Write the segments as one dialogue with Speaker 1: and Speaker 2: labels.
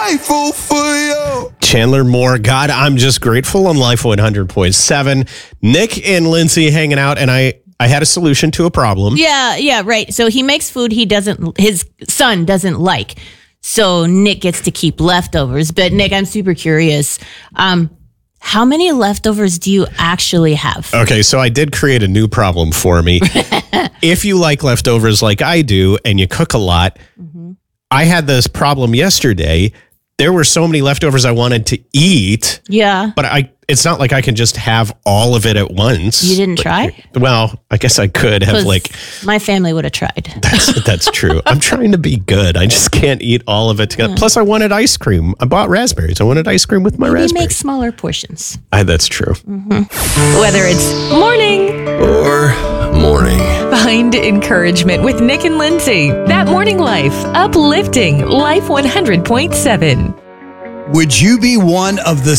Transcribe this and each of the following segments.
Speaker 1: grateful for you.
Speaker 2: Chandler Moore, God, I'm just grateful on Life 100.7. Nick and Lindsay hanging out, and I had a solution to a problem.
Speaker 3: Yeah, right. So he makes food his son doesn't like. So Nick gets to keep leftovers. But Nick, I'm super curious. How many leftovers do you actually have?
Speaker 2: Okay, so I did create a new problem for me. If you like leftovers like I do and you cook a lot, I had this problem yesterday. There were so many leftovers I wanted to eat.
Speaker 3: Yeah.
Speaker 2: But it's not like I can just have all of it at once.
Speaker 3: You didn't try?
Speaker 2: Well, I guess I could have
Speaker 3: my family would have tried.
Speaker 2: That's true. I'm trying to be good. I just can't eat all of it together. Plus, I wanted ice cream. I bought raspberries. I wanted ice cream with my raspberries.
Speaker 3: Make smaller portions.
Speaker 2: That's true.
Speaker 4: Whether it's morning
Speaker 1: Or morning.
Speaker 4: Find encouragement with Nick and Lindsay. That Morning Life, uplifting Life 100.7.
Speaker 1: Would you be one of the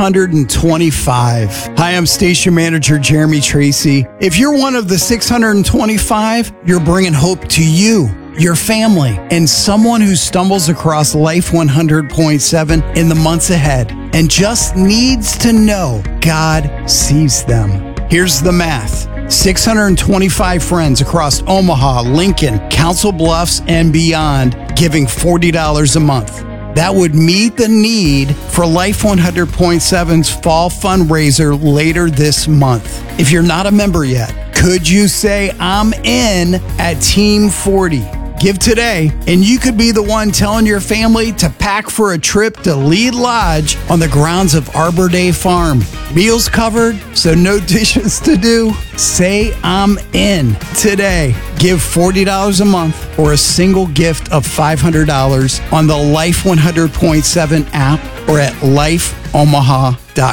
Speaker 1: 625? Hi, I'm Station Manager Jeremy Tracy. If you're one of the 625, you're bringing hope to you, your family, and someone who stumbles across Life 100.7 in the months ahead and just needs to know God sees them. Here's the math. 625 friends across Omaha, Lincoln, Council Bluffs, and beyond giving $40 a month. That would meet the need for Life 100.7's fall fundraiser later this month. If you're not a member yet, could you say I'm in at Team 40? Give today, and you could be the one telling your family to pack for a trip to Lead Lodge on the grounds of Arbor Day Farm. Meals covered, so no dishes to do. Say I'm in today. Give $40 a month or a single gift of $500 on the Life 100.7 app or at lifeomaha.com.